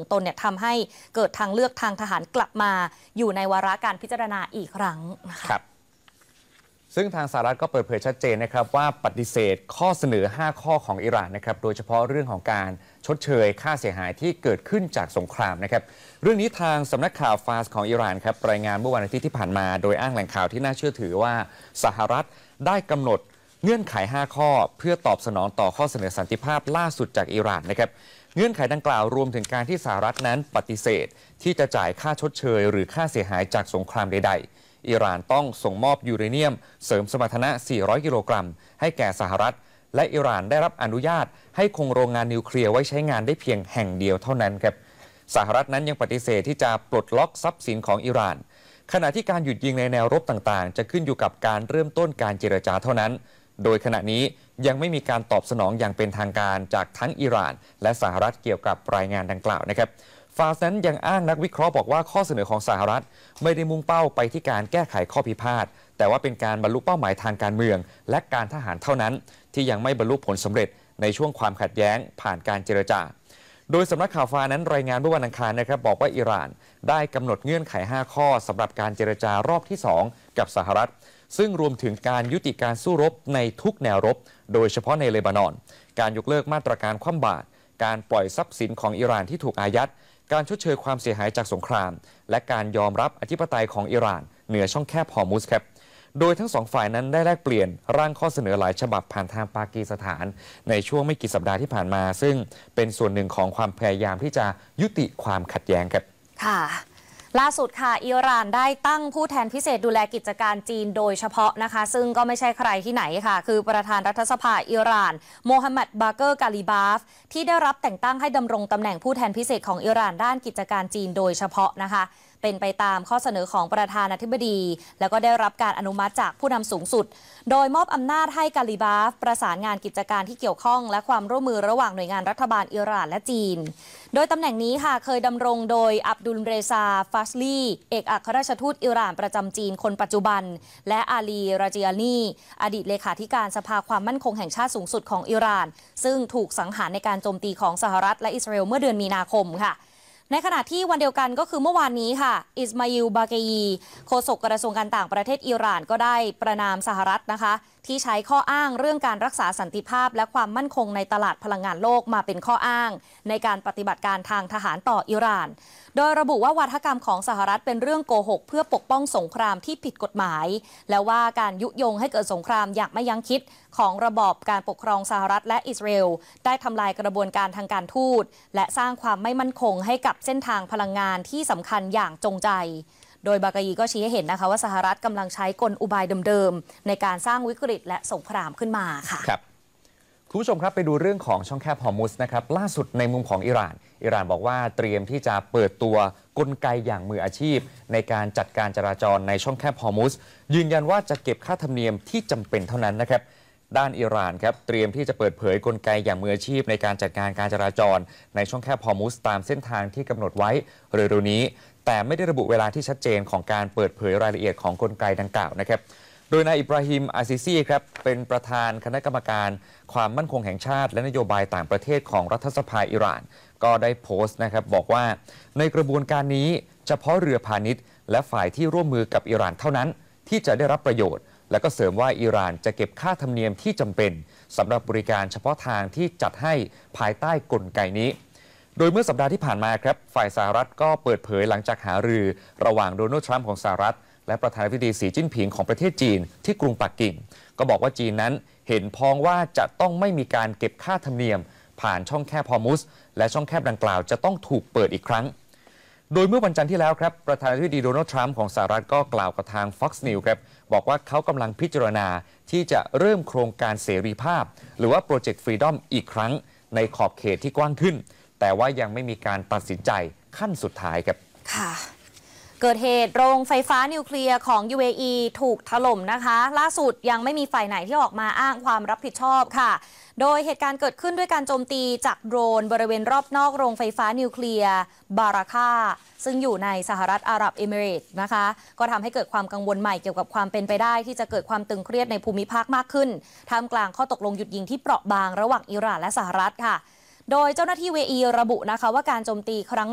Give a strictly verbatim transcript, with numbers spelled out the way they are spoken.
ของตนเนี่ยทำให้เกิดทางเลือกทางทหารกลับมาอยู่ในวาระการพิจารณาอีกครั้งนะคะครับซึ่งทางสหรัฐก็เปิดเผยชัดเจนนะครับว่าปฏิเสธข้อเสนอห้าข้อของอิหร่านนะครับโดยเฉพาะเรื่องของการชดเชยค่าเสียหายที่เกิดขึ้นจากสงครามนะครับเรื่องนี้ทางสำนักข่าวฟาสของอิหร่านครับรายงานเมื่อวันอาทิตย์ที่ผ่านมาโดยอ้างแหล่งข่าวที่น่าเชื่อถือว่าสหรัฐได้กำหนดเงื่อนไขห้าข้อเพื่อตอบสนองต่อข้อเสนอสันติภาพล่าสุดจากอิหร่านนะครับเงื่อนไขดังกล่าวรวมถึงการที่สหรัฐนั้นปฏิเสธที่จะจ่ายค่าชดเชยหรือค่าเสียหายจากสงครามใดๆอิหร่านต้องส่งมอบยูเรเนียมเสริมสมรรถนะสี่ร้อยกิโลกรัมให้แก่สหรัฐและอิหร่านได้รับอนุญาตให้คงโรงงานนิวเคลียร์ไว้ใช้งานได้เพียงแห่งเดียวเท่านั้นครับสหรัฐนั้นยังปฏิเสธที่จะปลดล็อกทรัพย์สินของอิหร่านขณะที่การหยุดยิงในแนวรบต่างๆจะขึ้นอยู่กับการเริ่มต้นการเจรจาเท่านั้นโดยขณะนี้ยังไม่มีการตอบสนองอย่างเป็นทางการจากทั้งอิหร่านและสหรัฐเกี่ยวกับรายงานดังกล่าวนะครับฟาสนั้นยังอ้างนักวิเคราะห์บอกว่าข้อเสนอของสหรัฐไม่ได้มุ่งเป้าไปที่การแก้ไขข้อพิพาทแต่ว่าเป็นการบรรลุเป้าหมายทางการเมืองและการทหารเท่านั้นที่ยังไม่บรรลุผลสำเร็จในช่วงความขัดแย้งผ่านการเจรจาโดยสำนักข่าวฟานั้นรายงานเมื่อวันอังคารนะครับบอกว่าอิหร่านได้กำหนดเงื่อนไขห้าข้อสำหรับการเจรจารอบที่สองกับสหรัฐซึ่งรวมถึงการยุติการสู้รบในทุกแนวรบโดยเฉพาะในเลบานอนการยกเลิกมาตรการคว่ำบาตรการปล่อยทรัพย์สินของอิหร่านที่ถูกอายัดการชดเชยความเสียหายจากสงครามและการยอมรับอธิปไตยของอิหร่านเหนือช่องแคบฮอร์มุซครับโดยทั้งสองฝ่ายนั้นได้แลกเปลี่ยนร่างข้อเสนอหลายฉบับผ่านทางปากีสถานในช่วงไม่กี่สัปดาห์ที่ผ่านมาซึ่งเป็นส่วนหนึ่งของความพยายามที่จะยุติความขัดแย้งครับค่ะล่าสุดค่ะอิหร่านได้ตั้งผู้แทนพิเศษดูแลกิจการจีนโดยเฉพาะนะคะซึ่งก็ไม่ใช่ใครที่ไหนค่ะคือประธานรัฐสภาอิหร่านโมฮัมหมัดบาเกอร์กาลิบาฟที่ได้รับแต่งตั้งให้ดำรงตำแหน่งผู้แทนพิเศษของอิหร่านด้านกิจการจีนโดยเฉพาะนะคะเป็นไปตามข้อเสนอของประธานาธิบดีแล้วก็ได้รับการอนุมัติจากผู้นำสูงสุดโดยมอบอำนาจให้กาลิบาฟประสานงานกิจการที่เกี่ยวข้องและความร่วมมือระหว่างหน่วยงานรัฐบาลอิหร่านและจีนโดยตำแหน่งนี้ค่ะเคยดำรงโดยอับดุลเรซาฟัสลีเอกอัครราชทูตอิหร่านประจำจีนคนปัจจุบันและอาลีราจิอานีอดีตเลขาธิการสภาความมั่นคงแห่งชาติสูงสุดของอิหร่านซึ่งถูกสังหารในการโจมตีของสหรัฐและอิสราเอลเมื่อเดือนมีนาคมค่ะในขณะที่วันเดียวกันก็คือเมื่อวานนี้ค่ะอิสมาอิลบาเกยีโฆษกกระทรวงการต่างประเทศอิหร่านก็ได้ประนามสหรัฐนะคะที่ใช้ข้ออ้างเรื่องการรักษาสันติภาพและความมั่นคงในตลาดพลังงานโลกมาเป็นข้ออ้างในการปฏิบัติการทางทหารต่ออิหร่านโดยระบุว่าวาทกรรมของสหรัฐเป็นเรื่องโกหกเพื่อปกป้องสงครามที่ผิดกฎหมายและว่าการยุยงให้เกิดสงครามอย่างไม่ยั้งคิดของระบอบการปกครองสหรัฐและอิสราเอลได้ทำลายกระบวนการทางการทูตและสร้างความไม่มั่นคงให้กับเส้นทางพลังงานที่สำคัญอย่างจงใจโดยบากายีก็ชี้ให้เห็นนะคะว่าสหรัฐกำลังใช้กลอุบายเดิมๆในการสร้างวิกฤตและสงครามขึ้นมาค่ะครับคุณผู้ชมครับไปดูเรื่องของช่องแคบฮอร์มุซนะครับล่าสุดในมุมของอิหร่านอิหร่านบอกว่าเตรียมที่จะเปิดตัวกลไกอย่างมืออาชีพในการจัดการจราจรในช่องแคบฮอร์มุซยืนยันว่าจะเก็บค่าธรรมเนียมที่จำเป็นเท่านั้นนะครับด้านอิหร่านครับเตรียมที่จะเปิดเผยกลไกอย่างมืออาชีพในการจัดการการจราจรในช่องแคบฮอร์มุซตามเส้นทางที่กำหนดไว้เร็วๆนี้แต่ไม่ได้ระบุเวลาที่ชัดเจนของการเปิดเผยรายละเอียดของกลไกดังกล่าวนะครับโดยนายอิบราฮิมอาซิซีครับเป็นประธานคณะกรรมการความมั่นคงแห่งชาติและนโยบายต่างประเทศของรัฐสภาอิหร่านก็ได้โพสต์นะครับบอกว่าในกระบวนการนี้เฉพาะเรือพาณิชย์และฝ่ายที่ร่วมมือกับอิหร่านเท่านั้นที่จะได้รับประโยชน์และก็เสริมว่าอิหร่านจะเก็บค่าธรรมเนียมที่จำเป็นสำหรับบริการเฉพาะทางที่จัดให้ภายใต้กลไกนี้โดยเมื่อสัปดาห์ที่ผ่านมาครับฝ่ายสหรัฐก็เปิดเผยหลังจากหารือระหว่างโดนัลด์ทรัมป์ของสหรัฐและประธานาธิบดีสีจิ้นผิงของประเทศจีนที่กรุงปักกิ่งก็บอกว่าจีนนั้นเห็นพ้องว่าจะต้องไม่มีการเก็บค่าธรรมเนียมผ่านช่องแคบฮอร์มุซและช่องแคบดังกล่าวจะต้องถูกเปิดอีกครั้งโดยเมื่อวันจันทร์ที่แล้วครับประธานาธิบดีโดนัลด์ทรัมป์ของสหรัฐก็กล่าวกับทาง Fox News ครับบอกว่าเขากำลังพิจารณาที่จะเริ่มโครงการเสรีภาพหรือว่าโปรเจกต์ฟรีดอมอีกครั้งในขอบเขตที่กว้างขึ้นแต่ว่ายังไม่มีการตัดสินใจขั้นสุดท้ายครับค่ะเกิดเหตุโรงไฟฟ้านิวเคลียร์ของ ยู เอ อี ถูกถล่มนะคะล่าสุดยังไม่มีฝ่ายไหนที่ออกมาอ้างความรับผิดชอบค่ะโดยเหตุการณ์เกิดขึ้นด้วยการโจมตีจากโดรนบริเวณรอบนอกโรงไฟฟ้านิวเคลียร์บาราคาซึ่งอยู่ในสหรัฐอาหรับเอมิเรตส์นะคะก็ทำให้เกิดความกังวลใหม่เกี่ยวกับความเป็นไปได้ที่จะเกิดความตึงเครียดในภูมิภาคมากขึ้นท่ามกลางข้อตกลงหยุดยิงที่เปราะบางระหว่างอิหร่านและสหรัฐค่ะโดยเจ้าหน้าที่ ยู เอ อี ระบุนะคะว่าการโจมตีครั้ง